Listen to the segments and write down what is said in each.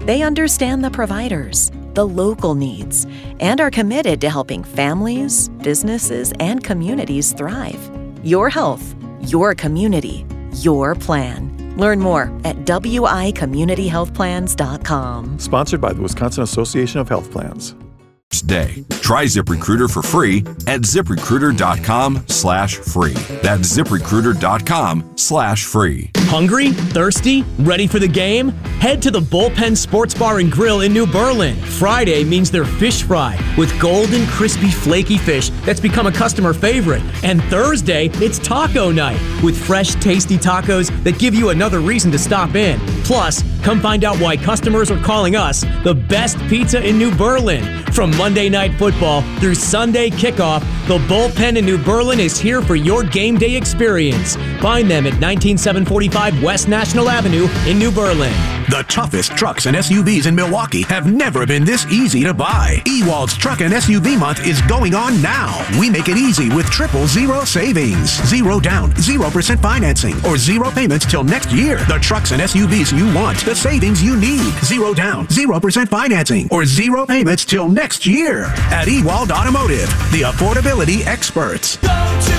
They understand the providers, the local needs, and are committed to helping families, businesses, and communities thrive. Your health, your community, your plan. Learn more at wicommunityhealthplans.com. Sponsored by the Wisconsin Association of Health Plans. Day. Try ZipRecruiter for free at ZipRecruiter.com/free. That's ZipRecruiter.com/free. Hungry? Thirsty? Ready for the game? Head to the Bullpen Sports Bar and Grill in New Berlin. Friday means their fish fry with golden, crispy, flaky fish that's become a customer favorite. And Thursday, it's taco night with fresh, tasty tacos that give you another reason to stop in. Plus, come find out why customers are calling us the best pizza in New Berlin. From Monday Night Football through Sunday kickoff, the Bullpen in New Berlin is here for your game day experience. Find them at 19745 West National Avenue in New Berlin. The toughest trucks and SUVs in Milwaukee have never been this easy to buy. Ewald's Truck and SUV Month is going on now. We make it easy with 000 savings. 0 down, 0% financing, or 0 payments till next year. The trucks and SUVs you want, the savings you need. 0 down, 0% financing, or 0 payments till next year. At Ewald Automotive, the affordability experts. Go to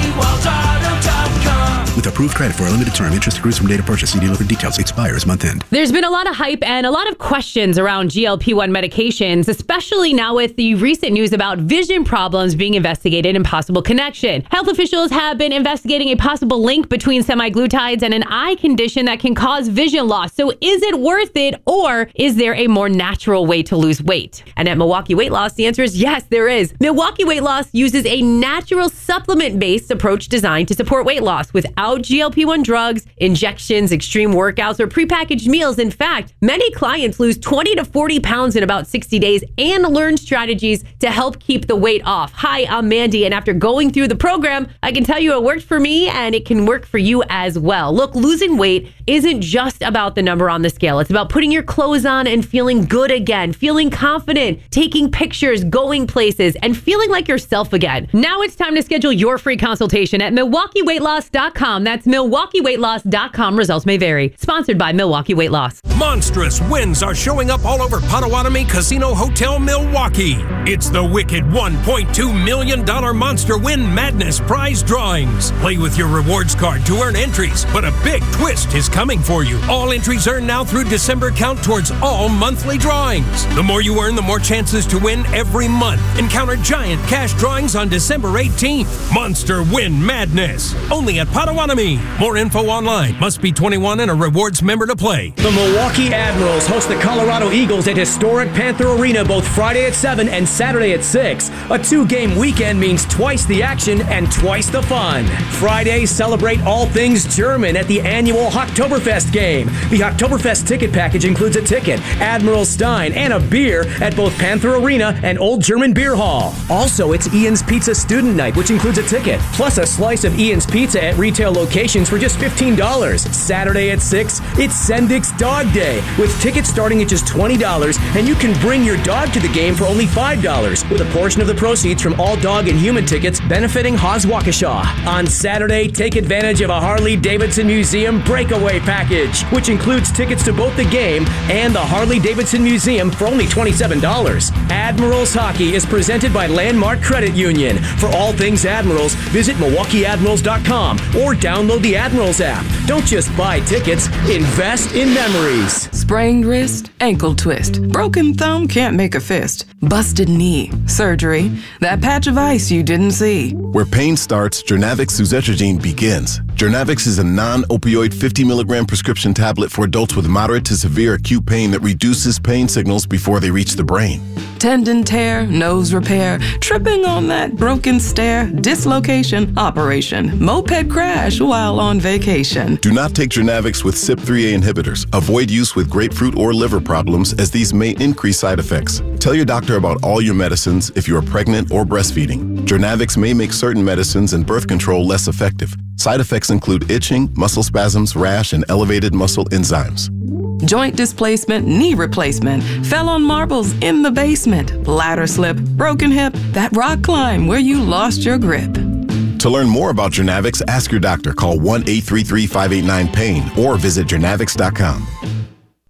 EwaldAuto.com. With approved credit for a limited term, interest accrues from date of purchase. See dealer for details. Expires month end. There's been a lot of hype and a lot of questions around GLP-1 medications, especially now with the recent news about vision problems being investigated and possible connection. Health officials have been investigating a possible link between semaglutides and an eye condition that can cause vision loss. So is it worth it, or is there a more natural way to lose weight? And at Milwaukee Weight Loss, the answer is yes, there is. Milwaukee Weight Loss uses a natural supplement-based approach designed to support weight loss without GLP-1 drugs, injections, extreme workouts, or prepackaged meals. In fact, many clients lose 20 to 40 pounds in about 60 days and learn strategies to help keep the weight off. Hi, I'm Mandy, and after going through the program, I can tell you it worked for me and it can work for you as well. Look, losing weight isn't just about the number on the scale. It's about putting your clothes on and feeling good again, feeling confident, taking pictures, going places, and feeling like yourself again. Now it's time to schedule your free consultation at MilwaukeeWeightLoss.com. That's MilwaukeeWeightLoss.com. Results may vary. Sponsored by Milwaukee Weight Loss. Monstrous wins are showing up all over Potawatomi Casino Hotel Milwaukee. It's the wicked $1.2 million Monster Win Madness prize drawings. Play with your rewards card to earn entries, but a big twist is coming for you. All entries earned now through December count towards all monthly drawings. The more you earn, the more chances to win every month. Encounter giant cash drawings on December 18th. Monster Win Madness. Only at Potawatomi. More info online. Must be 21 and a rewards member to play. The Milwaukee Admirals host the Colorado Eagles at historic Panther Arena both Friday at 7 and Saturday at 6. A 2-game weekend means twice the action and twice the fun. Friday, celebrate all things German at the annual Oktoberfest game. The Oktoberfest ticket package includes a ticket, Admiral Stein, and a beer at both Panther Arena and Old German Beer Hall. Also, it's Ian's Pizza Student Night, which includes a ticket, plus a slice of Ian's Pizza at retail locations for just $15. Saturday at 6, it's Sendik's Dog Day, with tickets starting at just $20, and you can bring your dog to the game for only $5, with a portion of the proceeds from all dog and human tickets benefiting Haas Waukesha. On Saturday, take advantage of a Harley-Davidson Museum breakaway package, which includes tickets to both the game and the Harley-Davidson Museum for only $27. Admirals Hockey is presented by Landmark Credit Union. For all things Admirals, visit MilwaukeeAdmirals.com or download the Admirals app. Don't just buy tickets, invest in memories. Sprained wrist, ankle twist, broken thumb, can't make a fist, busted knee, surgery, that patch of ice you didn't see. Where pain starts, Jernavix suzetrigine begins. Jernavix is a non-opioid 50 milligram prescription tablet for adults with moderate to severe acute pain that reduces pain signals before they reach the brain. Tendon tear, nose repair, tripping on that broken stair, dislocation, operation, moped crash while on vacation. Do not take Jernavix with CYP3A inhibitors. Avoid use with grapefruit or liver problems, as these may increase side effects. Tell your doctor about all your medicines if you are pregnant or breastfeeding. Jernavix may make certain medicines and birth control less effective. Side effects include itching, muscle spasms, rash, and elevated muscle enzymes. Joint displacement, knee replacement, fell on marbles in the basement, ladder slip, broken hip, that rock climb where you lost your grip. To learn more about Jernavix, ask your doctor. Call 1-833-589-PAIN or visit Jernavix.com.